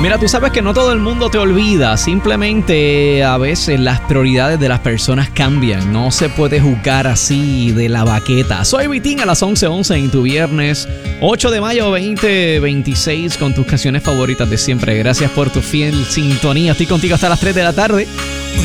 Mira, tú sabes que no todo el mundo te olvida, simplemente a veces las prioridades de las personas cambian, no se puede juzgar así de la baqueta. Soy Vitín a las 11:11 en tu viernes 8 de mayo 2026 con tus canciones favoritas de siempre. Gracias por tu fiel sintonía, estoy contigo hasta las 3 de la tarde.